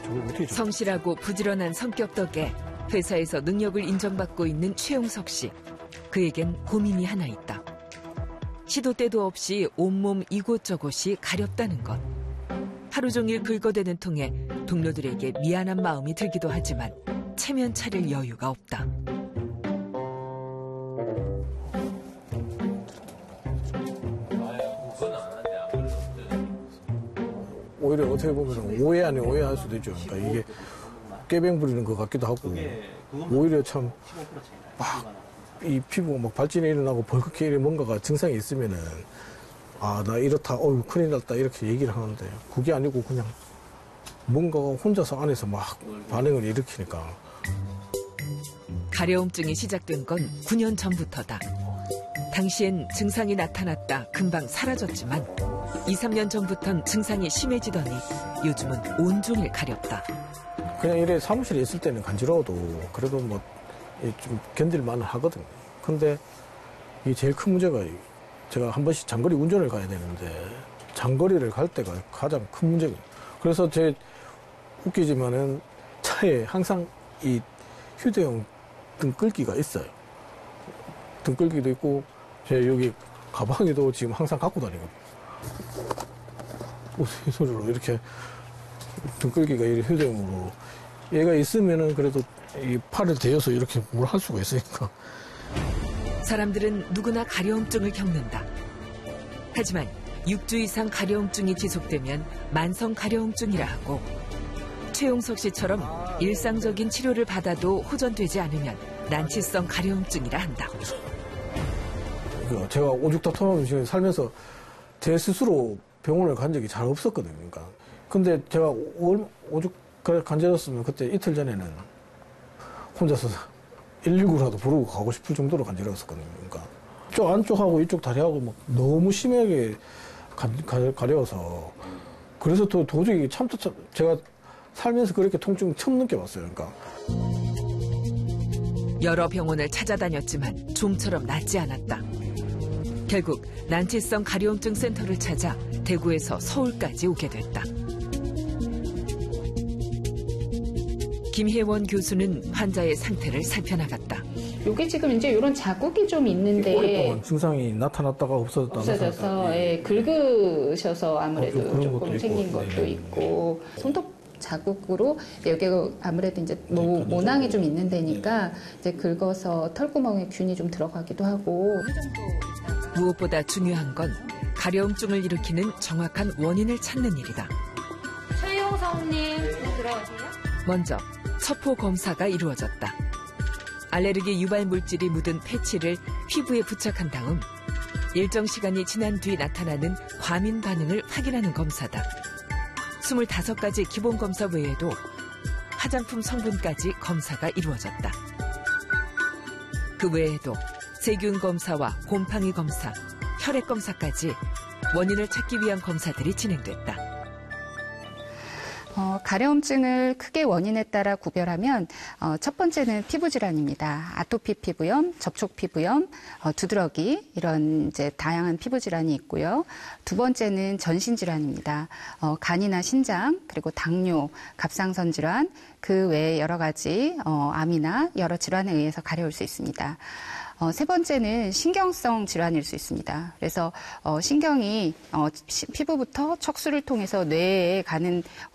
성실하고 부지런한 성격 덕에 회사에서 능력을 인정받고 있는 최용석 씨. 그에겐 고민이 하나 있다. 시도 때도 없이 온몸 이곳저곳이 가렵다는 것. 하루 종일 긁어대는 통에 동료들에게 미안한 마음이 들기도 하지만 체면 차릴 여유가 없다. 오히려 어떻게 보면 오해 아닌 오해할 수도 있죠. 그러니까 이게 꾀병 부리는 것 같기도 하고 오히려 참 막 이 피부가 막 발진이 일어나고 벌겋게 뭔가가 증상이 있으면은 아, 나 이렇다, 어휴, 큰일 났다 이렇게 얘기를 하는데 그게 아니고 그냥 뭔가가 혼자서 안에서 막 반응을 일으키니까. 가려움증이 시작된 건 9년 전부터다. 당시엔 증상이 나타났다 금방 사라졌지만 2, 3년 전부턴 증상이 심해지더니 요즘은 온종일 가렵다. 그냥 이래 사무실에 있을 때는 간지러워도 그래도 뭐 좀 견딜만 하거든요. 근데 이게 제일 큰 문제가 제가 한 번씩 장거리 운전을 가야 되는데 장거리를 갈 때가 가장 큰 문제거든요. 그래서 제 웃기지만은 차에 항상 이 휴대용 등끌기가 있어요. 등끌기도 있고 제 여기 가방에도 지금 항상 갖고 다니거든요. 이 소리로 이렇게 등끌기가 휴대용으로 얘가 있으면은 그래도 이 팔을 대어서 이렇게 뭘 할 수가 있으니까. 사람들은 누구나 가려움증을 겪는다. 하지만 6주 이상 가려움증이 지속되면 만성 가려움증이라 하고 최용석 씨처럼 일상적인 치료를 받아도 호전되지 않으면 난치성 가려움증이라 한다. 제가 오죽도통하면 살면서 제 스스로 병원을 간 적이 잘 없었거든요. 그러니까. 근데 제가 오죽 간지러웠으면 그때 이틀 전에는 혼자서 119라도 부르고 가고 싶을 정도로 간지러웠었거든요. 그러니까 쪽 안쪽하고 이쪽 다리하고 막 너무 심하게 가려워서 그래서 또 도저히 제가 살면서 그렇게 통증 처음 느껴봤어요. 그러니까. 여러 병원을 찾아다녔지만 좀처럼 낫지 않았다. 결국 난치성 가려움증 센터를 찾아 대구에서 서울까지 오게 됐다. 김혜원 교수는 환자의 상태를 살펴나갔다. 이게 지금 이제 이런 자국이 좀 있는데 오랫동안 증상이 나타났다가 없어져서 긁으셔서 아무래도 조금 생긴 것도 있고 손톱 자국으로 여기가 아무래도 이제 모낭이 좀 있는 데니까 이제 긁어서 털구멍에 균이 좀 들어가기도 하고. 무엇보다 중요한 건 가려움증을 일으키는 정확한 원인을 찾는 일이다. 최용성님 들어오세요. 먼저 첩호 검사가 이루어졌다. 알레르기 유발 물질이 묻은 패치를 피부에 부착한 다음 일정 시간이 지난 뒤 나타나는 과민 반응을 확인하는 검사다. 25가지 기본 검사 외에도 화장품 성분까지 검사가 이루어졌다. 그 외에도 세균 검사와 곰팡이 검사, 혈액 검사까지 원인을 찾기 위한 검사들이 진행됐다. 가려움증을 크게 원인에 따라 구별하면 첫 번째는 피부 질환입니다. 아토피 피부염, 접촉 피부염, 두드러기 이런 이제 다양한 피부 질환이 있고요. 두 번째는 전신 질환입니다. 간이나 신장 그리고 당뇨, 갑상선 질환 그 외에 여러 가지 암이나 여러 질환에 의해서 가려울 수 있습니다. 세 번째는 신경성 질환일 수 있습니다. 그래서 신경이 피부부터 척수를 통해서 뇌에 가는